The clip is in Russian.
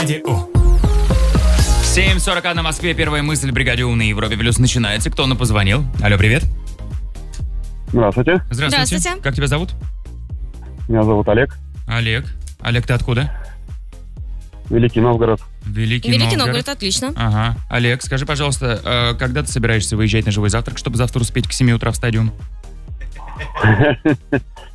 7:41 на Москве. Первая мысль в бригаде «У» на Европе Плюс начинается. Кто нам позвонил? Алло, привет. Здравствуйте. Здравствуйте. Как тебя зовут? Меня зовут Олег. Олег. Олег, ты откуда? Великий Новгород. Великий Новгород, отлично. Ага. Олег, скажи, пожалуйста, когда ты собираешься выезжать на живой завтрак, чтобы завтра успеть к 7 утра в стадиум?